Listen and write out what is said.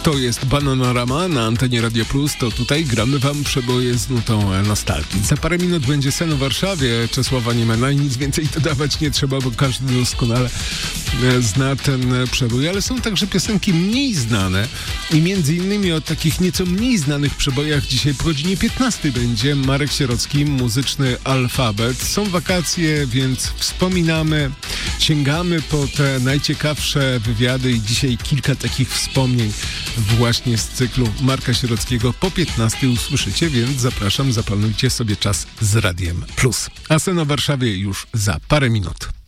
To jest Bananarama na antenie Radio Plus. To tutaj gramy wam przeboje z nutą nostalgii. Za parę minut będzie sen o Warszawie Czesława Niemena i nic więcej dodawać nie trzeba, bo każdy doskonale zna ten przebój. Ale są także piosenki mniej znane i między innymi o takich nieco mniej znanych przebojach dzisiaj po godzinie 15 będzie Marek Sierocki, Muzyczny Alfabet. Są wakacje, więc wspominamy, sięgamy po te najciekawsze wywiady i dzisiaj kilka takich wspomnień właśnie z cyklu Marka Sierockiego po 15 usłyszycie, więc zapraszam, zaplanujcie sobie czas z Radiem Plus. A sen o Warszawie już za parę minut.